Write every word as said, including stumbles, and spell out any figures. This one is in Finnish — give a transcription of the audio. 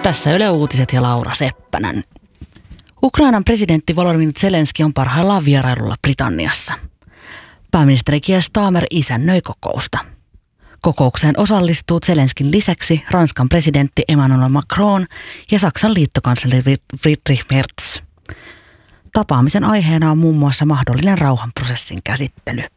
Tässä Yle Uutiset ja Laura Seppänen. Ukrainan presidentti Volodymyr Zelenski on parhaillaan vierailulla Britanniassa. Pääministeri Keir Starmer isännöi kokousta. Kokoukseen osallistuu Zelenskin lisäksi Ranskan presidentti Emmanuel Macron ja Saksan liittokansleri Friedrich Merz. Tapaamisen aiheena on muun muassa mahdollinen rauhanprosessin käsittely.